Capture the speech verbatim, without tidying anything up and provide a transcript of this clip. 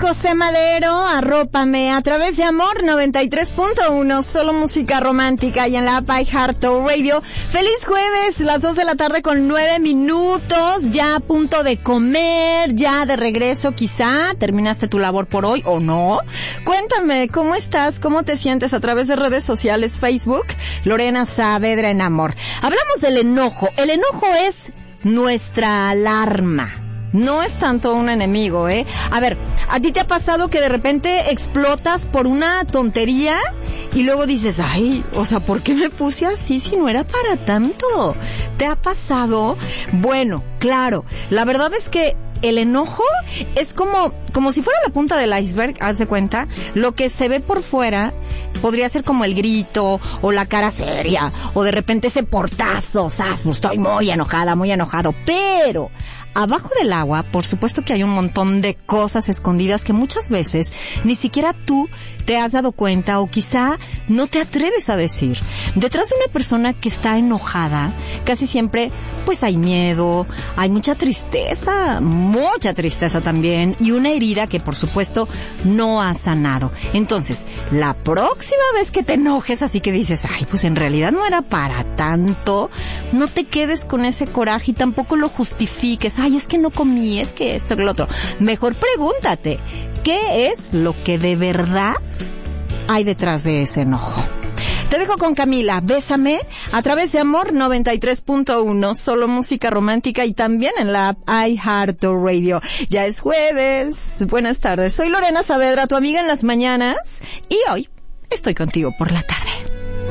José Madero, arrópame a través de Amor noventa y tres punto uno, solo música romántica y en la app iHeartRadio. Feliz jueves, las dos de la tarde con nueve minutos, ya a punto de comer, ya de regreso quizá, terminaste tu labor por hoy o no. Cuéntame, ¿cómo estás? ¿Cómo te sientes a través de redes sociales, Facebook? Lorena Saavedra en Amor. Hablamos del enojo. El enojo es nuestra alarma. No es tanto un enemigo, ¿eh? A ver, ¿a ti te ha pasado que de repente explotas por una tontería y luego dices, ay, o sea, ¿por qué me puse así si no era para tanto? ¿Te ha pasado? Bueno, claro, la verdad es que el enojo es como, como si fuera la punta del iceberg, haz de cuenta, lo que se ve por fuera podría ser como el grito, o la cara seria, o de repente ese portazo, ¡zas! Estoy muy enojada, muy enojado, pero abajo del agua, por supuesto que hay un montón de cosas escondidas que muchas veces ni siquiera tú te has dado cuenta o quizá no te atreves a decir. Detrás de una persona que está enojada, casi siempre pues hay miedo, hay mucha tristeza, mucha tristeza también y una herida que por supuesto no ha sanado. Entonces, la próxima vez que te enojes así que dices, ay, pues en realidad no era para tanto, no te quedes con ese coraje y tampoco lo justifiques. Ay, es que no comí, es que esto, que lo otro. Mejor pregúntate, ¿qué es lo que de verdad hay detrás de ese enojo? Te dejo con Camila, Bésame, a través de Amor noventa y tres punto uno, solo música romántica y también en la app iHeartRadio. Ya es jueves. Buenas tardes. Soy Lorena Saavedra, tu amiga en las mañanas, y hoy estoy contigo por la tarde.